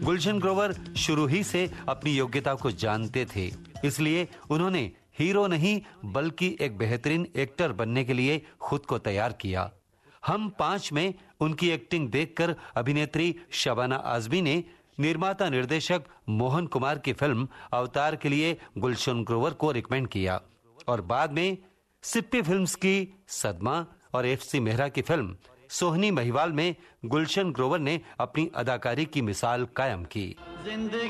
गुलशन ग्रोवर शुरू ही से अपनी योग्यता को जानते थे, इसलिए उन्होंने हीरो नहीं बल्कि एक बेहतरीन एक्टर बनने के लिए खुद को तैयार किया। हम 5 में उनकी एक्टिंग देखकर अभिनेत्री शबाना आजमी ने निर्माता निर्देशक मोहन कुमार की फिल्म अवतार के लिए गुलशन ग्रोवर को रिकमेंड किया और बाद में सिप्पी फिल्म्स की सदमा और एफसी मेहरा की फिल्म सोहनी महिवाल में गुलशन ग्रोवर ने अपनी अदाकारी की मिसाल कायम की।